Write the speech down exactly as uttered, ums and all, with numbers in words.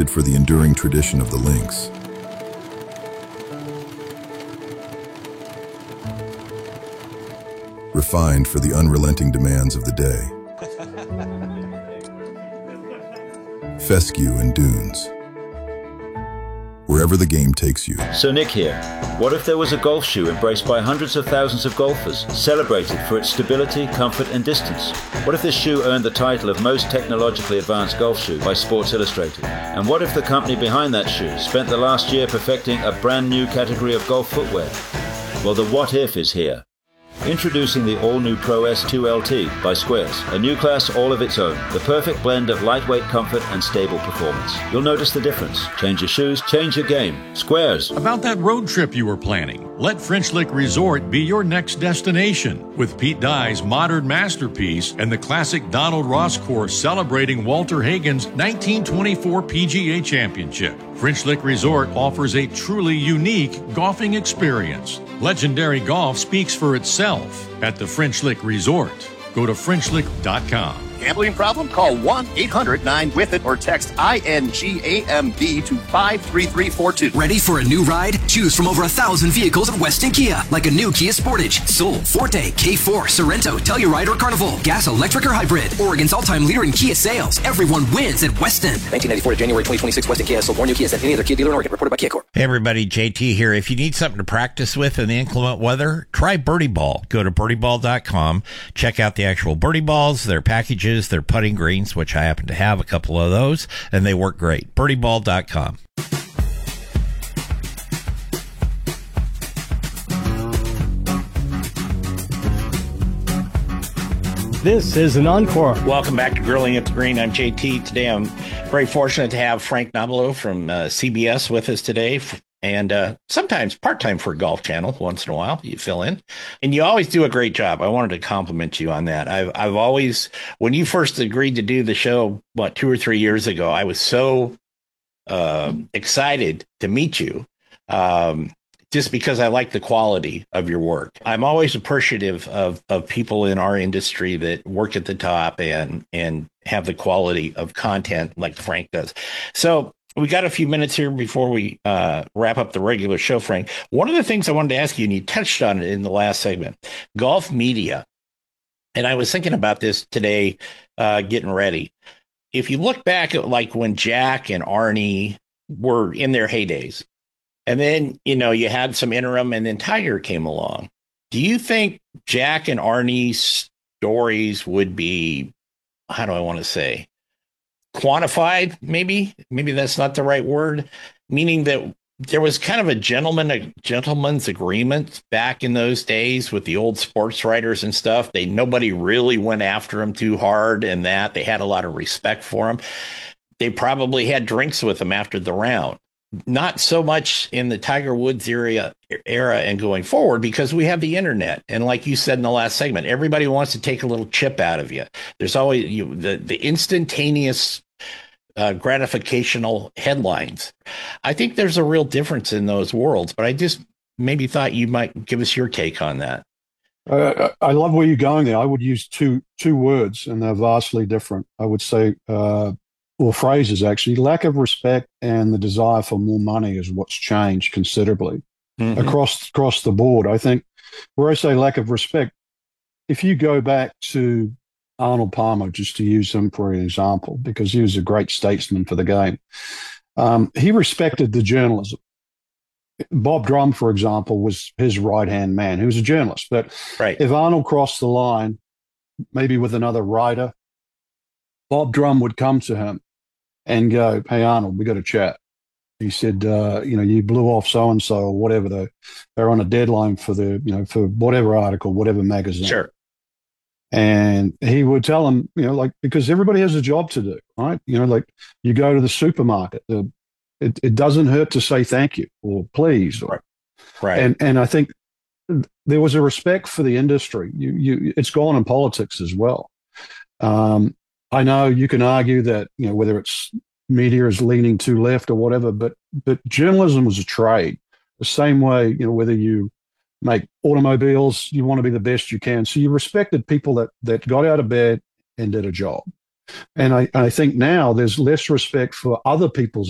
respected for the enduring tradition of the links. Refined for the unrelenting demands of the day. Fescue and dunes. Wherever the game takes you. So Nick here. What if there was a golf shoe embraced by hundreds of thousands of golfers, celebrated for its stability, comfort and distance? What if this shoe earned the title of most technologically advanced golf shoe by Sports Illustrated? And what if the company behind that shoe spent the last year perfecting a brand new category of golf footwear? Well, the what if is here. Introducing the all-new Pro S two L T by Squares, a new class all of its own, the perfect blend of lightweight comfort and stable performance. You'll notice the difference. Change your shoes, change your game. Squares. About that road trip you were planning, let French Lick Resort be your next destination. With Pete Dye's modern masterpiece and the classic Donald Ross course celebrating Walter Hagen's nineteen twenty-four P G A Championship. French Lick Resort offers a truly unique golfing experience. Legendary golf speaks for itself at the French Lick Resort. Go to French Lick dot com. Gambling problem? Call one eight hundred nine with it or text I N G A M B to five three three four two. Ready for a new ride? Choose from over a thousand vehicles at Weston Kia, like a new Kia Sportage, Soul, Forte, K four, Sorento, Telluride, or Carnival. Gas, electric, or hybrid. Oregon's all-time leader in Kia sales. Everyone wins at Weston. nineteen ninety-four to January twenty twenty-six, Weston Kia has sold more new Kias than any other Kia dealer in Oregon. Reported by Kia Corp. Hey everybody, J T here. If you need something to practice with in the inclement weather, try Birdie Ball. Go to birdie ball dot com. Check out the actual Birdie Balls, their packages, their putting greens, which I happen to have a couple of those, and they work great. birdie ball dot com. This is an encore. Welcome back to Grilling at the Green. I'm J T. Today I'm very fortunate to have Frank Nobilo from uh, C B S with us today. And uh, sometimes part-time for Golf Channel. Once in a while, you fill in. And you always do a great job. I wanted to compliment you on that. I've, I've always, when you first agreed to do the show, what, two or three years ago, I was so uh, excited to meet you. Um, just because I like the quality of your work. I'm always appreciative of, of people in our industry that work at the top and, and have the quality of content like Frank does. So we got a few minutes here before we uh, wrap up the regular show, Frank. One of the things I wanted to ask you, and you touched on it in the last segment, golf media. And I was thinking about this today, uh, getting ready. If you look back at like when Jack and Arnie were in their heydays, and then, you know, you had some interim and then Tiger came along. Do you think Jack and Arnie's stories would be, how do I want to say, quantified? Maybe, maybe that's not the right word, meaning that there was kind of a gentleman, a gentleman's agreement back in those days with the old sports writers and stuff. They, nobody really went after him too hard and that they had a lot of respect for him. They probably had drinks with him after the round. Not so much in the Tiger Woods era, era and going forward, because we have the internet. And like you said in the last segment, everybody wants to take a little chip out of you. There's always you, the, the instantaneous uh, gratificational headlines. I think there's a real difference in those worlds, but I just maybe thought you might give us your take on that. Uh, I love where you're going there. I would use two two words, and they're vastly different. I would say, uh, or phrases actually, lack of respect and the desire for more money is what's changed considerably mm-hmm. across across the board. I think where I say lack of respect, if you go back to Arnold Palmer, just to use him for an example, because he was a great statesman for the game, um, he respected the journalism. Bob Drum, for example, was his right-hand man. He was a journalist. But right. if Arnold crossed the line, maybe with another writer, Bob Drum would come to him and go, "Hey, Arnold, we got to chat." He said, uh, you know, you blew off so-and-so or whatever. They, they're on a deadline for the, you know, for whatever article, whatever magazine. Sure. And he would tell him, you know, like, because everybody has a job to do, right? You know, like you go to the supermarket, the, it, it doesn't hurt to say thank you or please. Or, right. And, and I think there was a respect for the industry. You, you, it's gone in politics as well. Um, I know you can argue that, you know, whether it's media is leaning too left or whatever, but but journalism was a trade. The same way, you know, whether you make automobiles, you want to be the best you can. So you respected people that that got out of bed and did a job. And I, I think now there's less respect for other people's